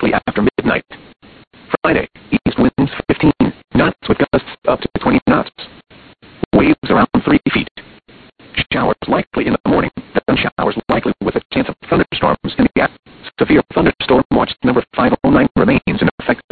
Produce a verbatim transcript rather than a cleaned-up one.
shortly after midnight. Friday, east winds fifteen knots with gusts up to twenty knots. Waves around three feet. Showers likely in the morning. Then showers likely with a chance of thunderstorms in the afternoon. Severe thunderstorm watch number five oh nine